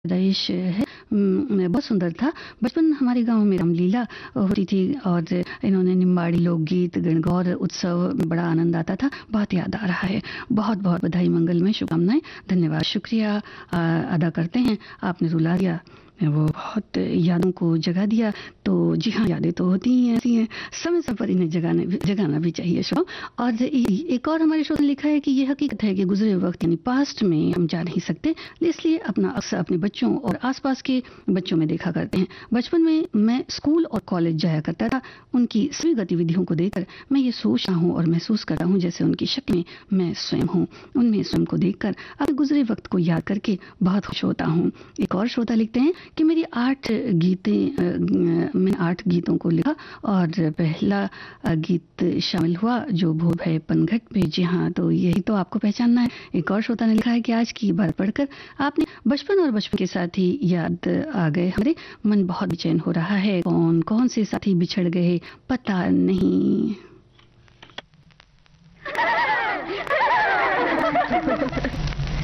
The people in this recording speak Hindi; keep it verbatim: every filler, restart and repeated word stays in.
देश है। उम, बहुत सुंदर था। बचपन हमारे गाँव में रामलीला होती थी और इन्होंने निम्बाड़ी लोकगीत, गणगौर उत्सव में बड़ा आनंद आता था। बहुत याद आ रहा है। बहुत-बहुत बधाई, मंगलमय शुभकामनाएँ। धन्यवाद, शुक्रिया अ, अदा करते हैं। आपने रुला दिया, वो बहुत यादों को जगा दिया। तो जी हाँ, यादें तो होती ही ऐसी हैं, समय-समय पर इन्हें जगाने भी जगाना भी चाहिए शुभम। और ए एक और हमारे शोध ने लिखा है कि ये हकीकत है कि गुज़रे वक़्त यानी पास्ट में हम जा नहीं सकते, इसलिए अपना अक्सर अपने बच्चों और आस-पास के बच्चों में देखा करते हैं। बचपन में मैं स्कूल और कॉलेज जाया करता था। उनकी सभी गतिविधियों को देखकर मैं ये सोचता हूँ और महसूस करता हूँ जैसे उनकी शक्ल में मैं स्वयं हूँ। उनमें स्वयं को देखकर अपने गुज़रे वक़्त को याद करके बहुत खुश होता हूँ। एक और श्रोता लिखते हैं कि मेरी आठ गीतें अ, मैंने आठ गीतों को लिखा और पहला अ, गीत शामिल हुआ जो भूप है पनघट पे। जी हाँ, तो यही तो आपको पहचानना है। एक और श्रोता ने लिखा है कि आज की बात पढ़कर आपने बचपन और बचपन के साथी याद आ गए। हमारे मन बहुत बेचैन हो रहा है। कौन कौन से साथी बिछड़ गए पता नहीं।